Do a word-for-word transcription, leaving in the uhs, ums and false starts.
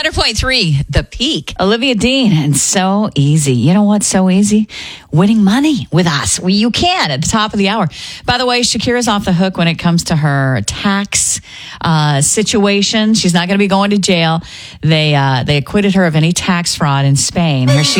hundred point three, The Peak. Olivia Dean, and So Easy. You know what's so easy? Winning money with us. We, you can at the top of the hour. By the way, Shakira's off the hook when it comes to her tax uh, situation. She's not going to be going to jail. They uh, they acquitted her of any tax fraud in Spain. Here she